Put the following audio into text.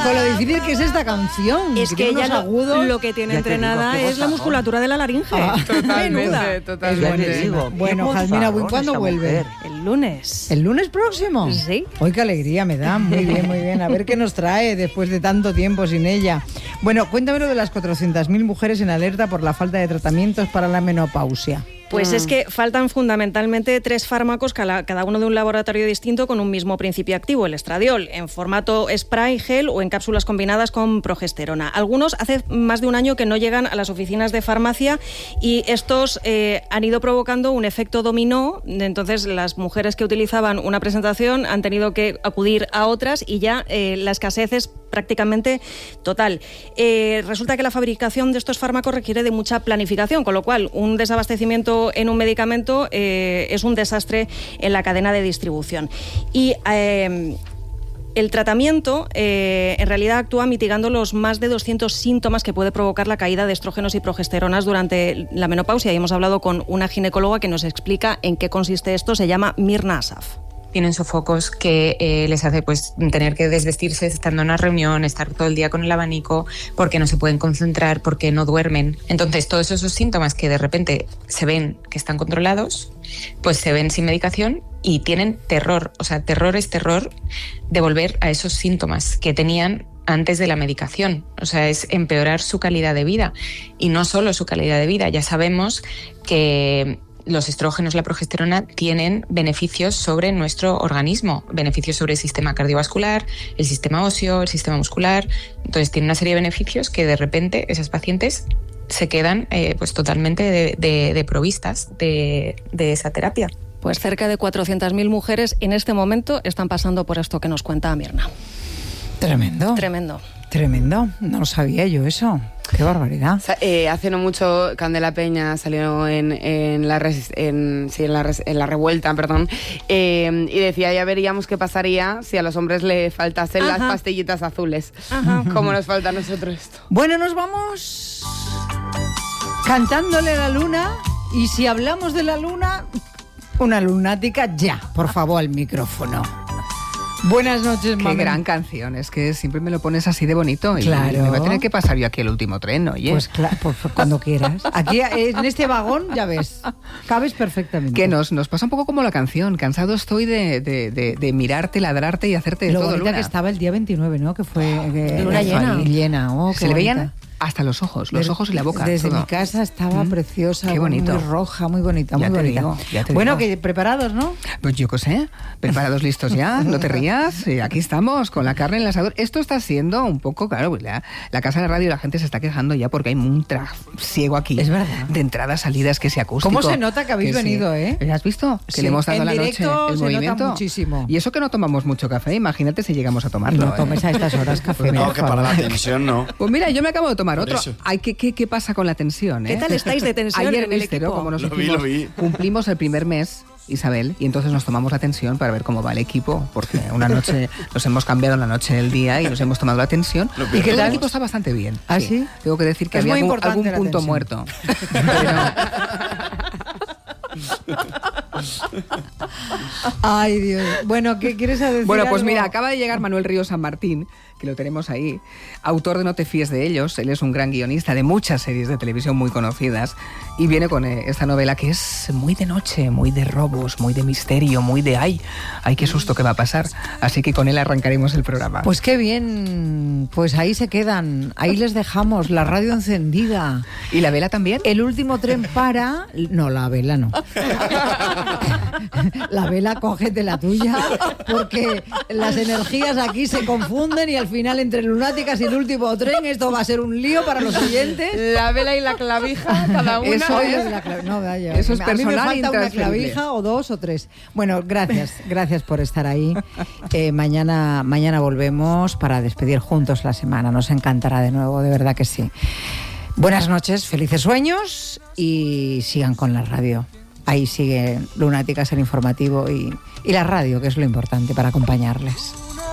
con lo difícil que es esta canción. Es que ella lo que tiene Ya te entrenada digo, qué es la gozadón. musculatura de la laringe. Totalmente, totalmente. Ya te digo, Bueno, qué Jazmina, gozadón ¿cuándo esta vuelve? mujer. El lunes. ¿El lunes próximo? Sí. ¡Ay, qué alegría me da! Muy bien, muy bien. A ver qué nos trae después de tanto tiempo sin ella. Bueno, cuéntamelo de las 400.000 mujeres en alerta por la falta de tratamientos para la menopausia. Pues es que faltan fundamentalmente 3 fármacos, cada uno de un laboratorio distinto con un mismo principio activo, el estradiol, en formato spray, gel o en cápsulas combinadas con progesterona. Algunos hace más de un año que no llegan a las oficinas de farmacia y estos han ido provocando un efecto dominó. Entonces las mujeres que utilizaban una presentación han tenido que acudir a otras y ya la escasez es prácticamente total. Resulta que la fabricación de estos fármacos requiere de mucha planificación, con lo cual un desabastecimiento en un medicamento es un desastre en la cadena de distribución. Y el tratamiento en realidad actúa mitigando los más de 200 síntomas que puede provocar la caída de estrógenos y progesteronas durante la menopausia. Y hemos hablado con una ginecóloga que nos explica en qué consiste esto. Se llama Mirna Asaf. Tienen sofocos que les hace tener que desvestirse estando en una reunión, estar todo el día con el abanico, porque no se pueden concentrar, porque no duermen. Entonces, todos esos síntomas que de repente se ven que están controlados, pues se ven sin medicación y tienen terror. O sea, terror es terror de volver a esos síntomas que tenían antes de la medicación. O sea, es empeorar su calidad de vida. Y no solo su calidad de vida, ya sabemos que los estrógenos, la progesterona, tienen beneficios sobre nuestro organismo, beneficios sobre el sistema cardiovascular, el sistema óseo, el sistema muscular. Entonces tiene una serie de beneficios que de repente esas pacientes se quedan totalmente deprovistas de esa terapia. Pues cerca de 400.000 mujeres en este momento están pasando por esto que nos cuenta Mirna. Tremendo. Tremendo. Tremendo. No lo sabía yo eso. Qué barbaridad. Hace no mucho Candela Peña salió en la revuelta, perdón, y decía, ya veríamos qué pasaría si a los hombres le faltasen las pastillitas azules. Como nos falta a nosotros esto. Bueno, nos vamos cantándole a la luna, y si hablamos de la luna, una lunática ya, por favor, al micrófono. Buenas noches, mamá. Qué gran canción, es que siempre me lo pones así de bonito. Claro. Y me va a tener que pasar yo aquí el último tren, oye. Pues claro, pues cuando quieras. Aquí, en este vagón, ya ves, cabes perfectamente. Que nos pasa un poco como la canción. Cansado estoy de mirarte, ladrarte y hacerte de lo todo, bonita Luna. que estaba el día 29, ¿no? Que fue luna llena. Oh, se le veían hasta los ojos y la boca. Desde todo. mi casa estaba preciosa. Qué bonito. Muy roja, muy bonita, Ya muy te bonita. digo, ya te bueno, digo. que preparados, ¿no? Pues yo qué sé, preparados, listos ya, no te rías, aquí estamos con la carne en el asador. Esto está siendo un poco, claro, pues la casa de radio, la gente se está quejando ya porque hay un trasiego aquí. Es verdad. De entradas, salidas, que sea acústico. ¿Cómo se nota que habéis venido, eh? ¿Has visto? Que Sí, le hemos dado en a la noche directo el se nota movimiento. muchísimo. Y eso que no tomamos mucho café, imagínate si llegamos a tomarlo. No tomes a estas horas café. Pues No, por que para favor. la tensión no. Pues mira, yo me acabo de tomar Por otro. eso. Ay, ¿qué pasa con la tensión? ¿Qué tal estáis de tensión Ayer en el Estero, equipo? como nos Lo vi, hicimos, lo vi. cumplimos el primer mes, Isabel, y entonces nos tomamos la tensión para ver cómo va el equipo, porque una noche nos hemos cambiado la noche del día y nos hemos tomado la tensión. Lo Y peor que de el todo. equipo está bastante bien. ¿Ah, sí? Tengo que decir que Es había muy algún importante la punto tensión. muerto. Ay, Dios. Bueno, ¿qué quieres decir? Bueno, pues algo? mira, acaba de llegar Manuel Río San Martín, que lo tenemos ahí, autor de No te fíes de ellos. Él es un gran guionista de muchas series de televisión muy conocidas y viene con esta novela que es muy de noche, muy de robos, muy de misterio, muy de ay, qué susto que va a pasar. Así que con él arrancaremos el programa. Pues qué bien, pues ahí se quedan, ahí les dejamos, la radio encendida. ¿Y la vela también? El último tren para... No, la vela no. La vela, cógete la tuya, porque las energías aquí se confunden y al final entre lunáticas y el último tren esto va a ser un lío para los oyentes. La vela y la clavija, cada una. Eso Oye, es- de la no, vaya, eso es a mí me personal falta una intransferible. clavija o 2 o 3. Bueno, gracias por estar ahí. Mañana volvemos para despedir juntos la semana. Nos encantará de nuevo, de verdad que sí. Buenas noches, felices sueños y sigan con la radio. Ahí sigue Lunáticas, el informativo y la radio, que es lo importante para acompañarles.